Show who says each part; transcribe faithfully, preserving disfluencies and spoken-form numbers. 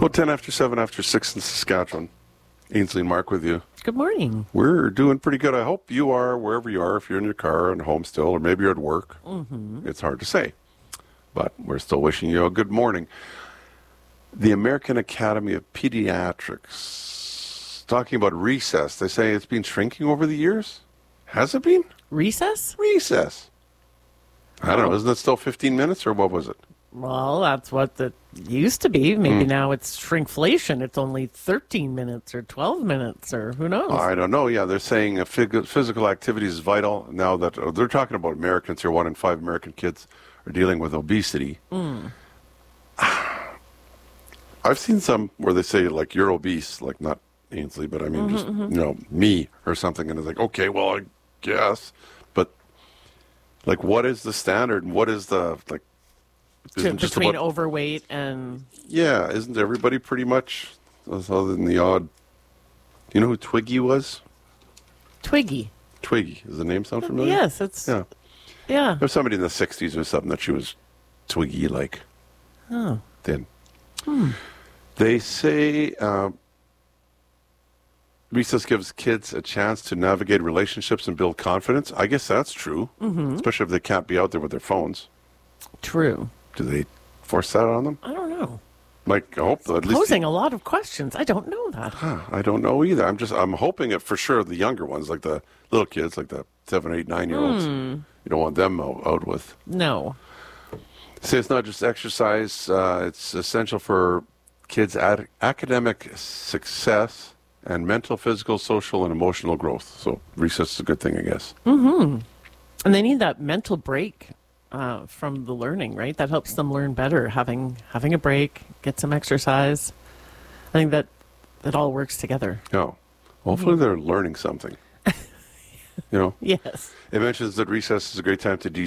Speaker 1: Well, ten after seven after six in Saskatchewan. Ainsley and Mark with you.
Speaker 2: Good morning.
Speaker 1: We're doing pretty good. I hope you are wherever you are, if you're in your car and home still, or maybe you're at work. Mm-hmm. It's hard to say. But we're still wishing you a good morning. The American Academy of Pediatrics, talking about recess. They say it's been shrinking over the years. Has it been?
Speaker 2: Recess?
Speaker 1: Recess. I don't know. Isn't it still fifteen minutes or what was it?
Speaker 2: Well, that's what it used to be. Maybe mm. now it's shrinkflation. It's only thirteen minutes or twelve minutes or who knows?
Speaker 1: I don't know. Yeah, they're saying a fig- physical activity is vital now that uh, they're talking about Americans here. One in five American kids are dealing with obesity. Mm. I've seen some where they say, like, you're obese, like not Ainsley, but I mean mm-hmm, just, mm-hmm. you know, me or something. And it's like, okay, well, I guess. But, like, what is the standard? What is the, like,
Speaker 2: To, between about, overweight and...
Speaker 1: Yeah, isn't everybody pretty much, other than the odd... You know who Twiggy was?
Speaker 2: Twiggy.
Speaker 1: Twiggy. Does the name sound familiar?
Speaker 2: Yes, it's...
Speaker 1: Yeah.
Speaker 2: Yeah.
Speaker 1: There's somebody in the sixties or something that she was Twiggy-like.
Speaker 2: Oh.
Speaker 1: Then.
Speaker 2: Hmm.
Speaker 1: They say uh, recess gives kids a chance to navigate relationships and build confidence. I guess that's true, mm-hmm. especially if they can't be out there with their phones.
Speaker 2: True.
Speaker 1: Do they force that on them?
Speaker 2: I don't know.
Speaker 1: Like, I hope at least
Speaker 2: posing a lot of questions. I don't know that.
Speaker 1: Huh, I don't know either. I'm just I'm hoping it for sure. The younger ones, like the little kids, like the seven, eight, nine year olds, mm. you don't want them out, out with.
Speaker 2: No.
Speaker 1: Say it's not just exercise. Uh, it's essential for kids' ad- academic success and mental, physical, social, and emotional growth. So recess is a good thing, I guess.
Speaker 2: Mm-hmm. And they need that mental break. Uh, from the learning, right? That helps them learn better. Having having a break, get some exercise. I think that that all works together.
Speaker 1: Oh, hopefully mm-hmm. they're learning something. You know.
Speaker 2: Yes.
Speaker 1: It mentions that recess is a great time to de